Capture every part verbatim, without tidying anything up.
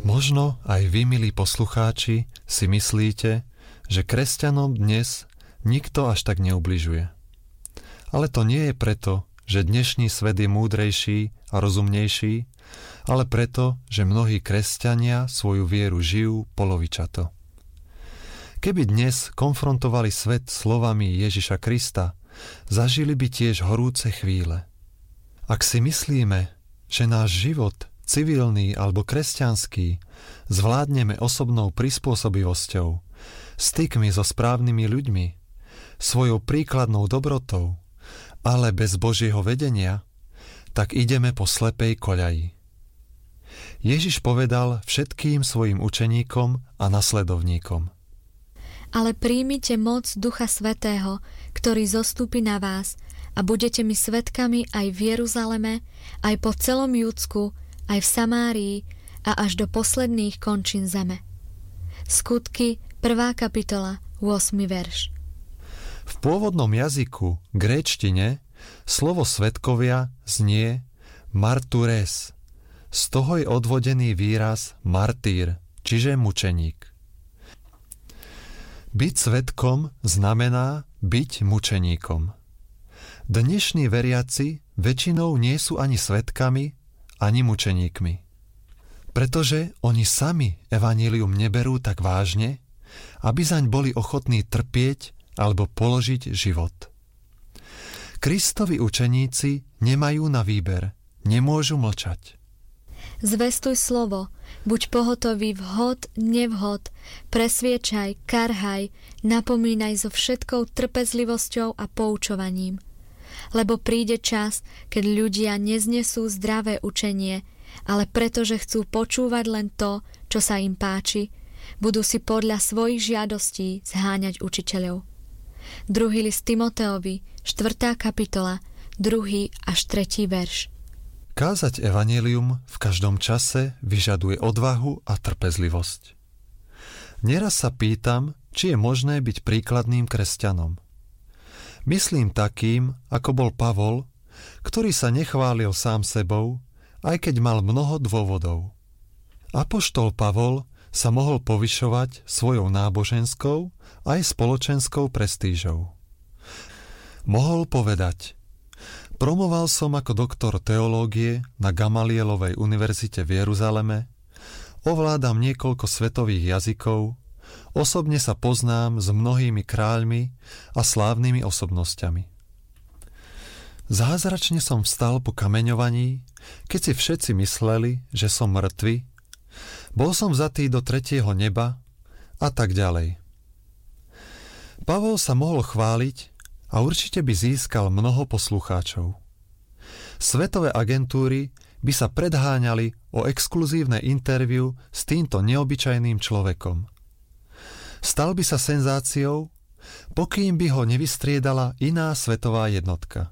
Možno aj vy, milí poslucháči, si myslíte, že kresťanom dnes nikto až tak neubližuje. Ale to nie je preto, že dnešný svet je múdrejší a rozumnejší, ale preto, že mnohí kresťania svoju vieru žijú polovičato. Keby dnes konfrontovali svet slovami Ježiša Krista, zažili by tiež horúce chvíle. Ak si myslíme, že náš život, civilný alebo kresťanský, zvládneme osobnou prispôsobivosťou, stykmi so správnymi ľuďmi, svojou príkladnou dobrotou, ale bez Božieho vedenia, tak ideme po slepej koľaji. Ježiš povedal všetkým svojim učeníkom a nasledovníkom: Ale príjmite moc Ducha Svätého, ktorý zostúpi na vás, a budete mi svedkami aj v Jeruzaleme, aj po celom Judsku, aj v Samárii a až do posledných končín zeme. Skutky, prvá kapitola, ôsmy verš. V pôvodnom jazyku, gréčtine, slovo svedkovia znie martures. Z toho je odvodený výraz martýr, čiže mučeník. Byť svedkom znamená byť mučeníkom. Dnešní veriaci väčšinou nie sú ani svedkami, ani mučeníkmi. Pretože oni sami evanjelium neberú tak vážne, aby zaň boli ochotní trpieť alebo položiť život. Kristovi učeníci nemajú na výber, nemôžu mlčať. Zvestuj slovo, buď pohotový vhod, nevhod, presviečaj, karhaj, napomínaj so všetkou trpezlivosťou a poučovaním. Lebo príde čas, keď ľudia neznesú zdravé učenie, ale pretože chcú počúvať len to, čo sa im páči, budú si podľa svojich žiadostí zháňať učiteľov. Druhý list Timoteovi, štvrtá kapitola, druhý až tretí verš. Kázať evanjelium v každom čase vyžaduje odvahu a trpezlivosť. Neraz sa pýtam, či je možné byť príkladným kresťanom. Myslím takým, ako bol Pavol, ktorý sa nechválil sám sebou, aj keď mal mnoho dôvodov. Apoštol Pavol sa mohol povyšovať svojou náboženskou aj spoločenskou prestížou. Mohol povedať: Promoval som ako doktor teológie na Gamalielovej univerzite v Jeruzaleme, ovládam niekoľko svetových jazykov, osobne sa poznám s mnohými kráľmi a slávnymi osobnosťami. Zázračne som vstal po kameňovaní, keď si všetci mysleli, že som mŕtvy, bol som vzatý do tretieho neba a tak ďalej. Pavol sa mohol chváliť a určite by získal mnoho poslucháčov. Svetové agentúry by sa predháňali o exkluzívne interview s týmto neobyčajným človekom. Stal by sa senzáciou, pokým by ho nevystriedala iná svetová jednotka.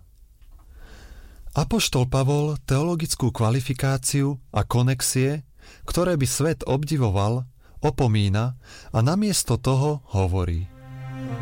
Apoštol Pavol teologickú kvalifikáciu a konexie, ktoré by svet obdivoval, opomína a namiesto toho hovorí: